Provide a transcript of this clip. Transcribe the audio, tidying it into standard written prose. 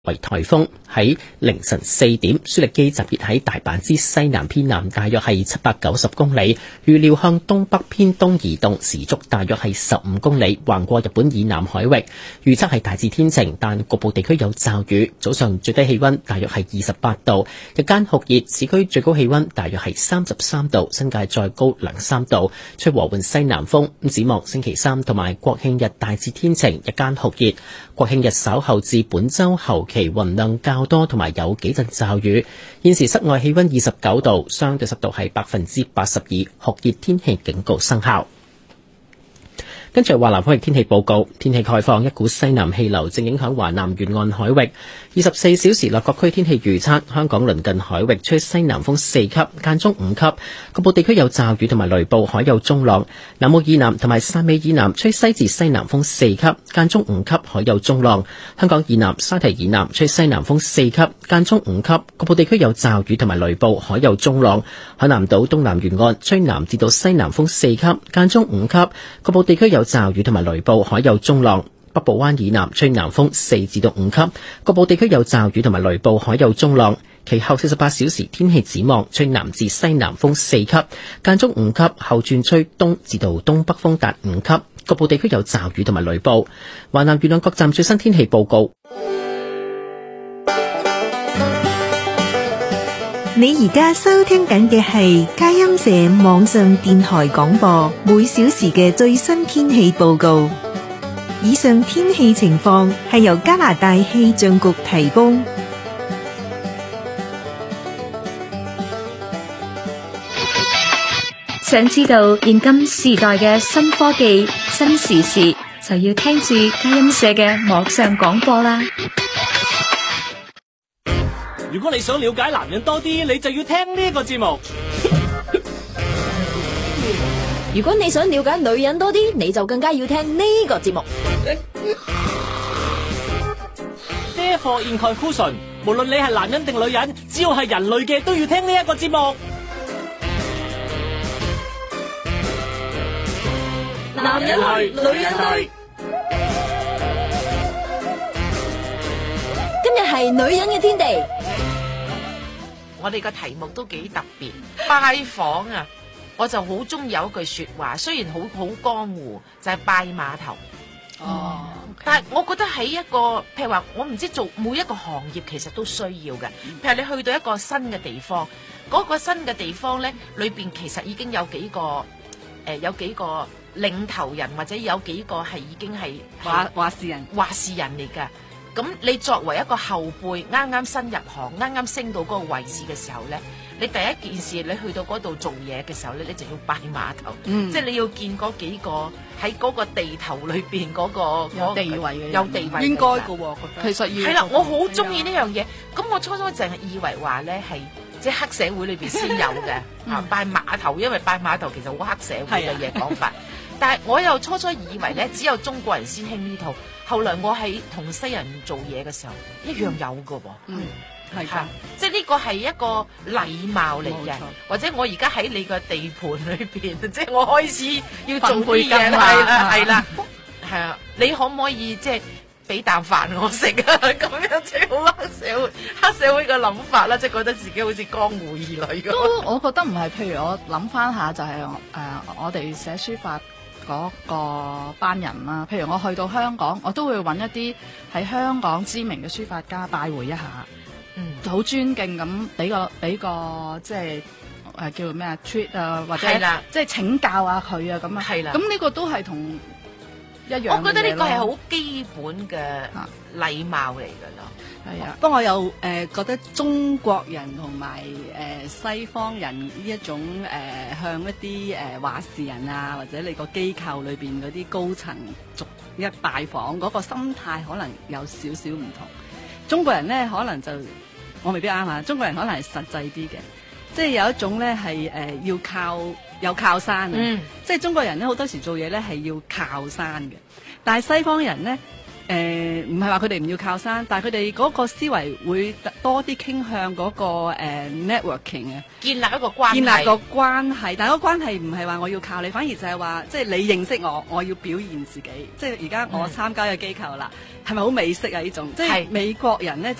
為颱風，喺凌晨4點，舒力基集結喺大阪之西南偏南，大約係790公里，預料向東北偏東移動，時速大約係15公里，橫過日本以南海域。預測係大致天晴，但局部地區有驟雨。早上最低氣溫大約係28度，日間酷熱，市區最高氣溫大約係33度，新界再高2-3度，吹和緩西南風。展望星期3同埋國慶日大致天晴，日間酷熱。國慶日稍後至本週後期雲量較多，同埋有幾陣驟雨。現時室外氣溫29度，相對濕度係82%，酷熱天氣警告生效。跟住華南海域天氣報告，天氣概況，一股西南氣流正影響華南沿岸海域。24小時內各區天氣預測，香港鄰近海域吹西南風4級，間中5級，局部地區有驟雨同埋雷暴，海有中浪。南澳以南同埋汕尾以南吹西至西南風4級，間中5級，海有中浪。香港以南、沙堤以南吹西南風4級，間中5級，局部地區有驟雨同埋雷暴，海有中浪。海南島東南沿岸吹南至到西南風4級，間中5級，局部地區有驟雨同埋雷暴，海有中浪。北部灣以南吹南風4至到5級，局部地區有驟雨同埋雷暴，海有中浪。其後48小時天氣展望，吹南至西南風4級，間中5級，後轉吹東至到東北風達5級，局部地區有驟雨同埋雷暴。華南沿岸各站最新天氣報告。 你而家收聽緊嘅係佳音社網上電台廣播，每小時嘅最新天氣報告。以上天氣情況係由加拿大氣象局提供。 想知道現今時代嘅新科技、新時事，就要聽住佳音社嘅網上廣播啦。 如果你想了解男人多啲，你就要聽呢個節目。 如果你想了解女人多啲，你就更加要聽呢個節目。 Therefore in conclusion， 無論你係男人定女人，只要係人類嘅都要聽呢一個節目。男人去，女人去。 今日係女人嘅天地。 我哋個題目都幾特別，拜訪啊！我就好中意有一句說話，雖然好江湖，就係拜碼頭。 哦， 但係我覺得喺一個，譬如話，我唔知做每一個行業其實都需要嘅。譬如你去到一個新嘅地方，嗰個新嘅地方咧，裏邊其實已經有幾個領頭人，或者有幾個係已經係話事人嚟㗎。咁你作為一個後輩，啱啱新入行，啱啱升到嗰個位置嘅時候呢，你第一件事你去到嗰度做嘢嘅時候呢，你就要拜碼頭，即係你要見嗰幾個喺嗰個地頭裏邊嗰個有地位嘅，有地位應該嘅喎，覺得其實要係啦，我好中意呢樣嘢。咁我初初淨係以為話呢係即係黑社會裏邊先有嘅拜碼頭，因為拜碼頭其實好黑社會嘅嘢講法。但係我又初初以為咧，只有中國人先興呢套。後來我喺同西人做嘢嘅時候，一樣有㗎喎。係㗎，即係呢個係一個禮貌嚟嘅。或者我而家喺你個地盤裏邊，即係我開始要做啲嘢啦，係啦，係啊，你可唔可以即係俾啖飯我食啊？咁樣即係好黑社會嘅諗法啦，即係覺得自己好似江湖兒女咁。 都我覺得唔係，譬如我諗翻下就係我哋寫書法嗰個班人啦，譬如我去到香港，我都會揾一啲喺香港知名嘅書法家拜會一下，好尊敬咁俾個即係叫做咩啊 treat 啊，或者即係請教下佢啊咁啊，係啦，咁呢個都係同一樣。我覺得呢個係好基本嘅禮貌嚟㗎咯。係啊， 不過我又覺得中國人同埋西方人呢一種向一啲話事人啊，或者你個機構裏邊嗰啲高層逐一拜訪嗰個心態可能有少少唔同。中國人咧可能就我未必啱啊，中國人可能係實際啲嘅，即係有一種咧係要有靠山啊，即係中國人咧好多時做嘢咧係要靠山嘅，但係西方人咧唔係話佢哋唔要靠山，但係佢哋嗰個思維會多啲傾向嗰個networking 啊， 建立一個關係， 建立個關係，但係嗰個關係唔係話我要靠你，反而就係話即係你認識我，我要表現自己。即係而家我參加嘅機構啦，係咪好美式啊？呢種即係美國人咧。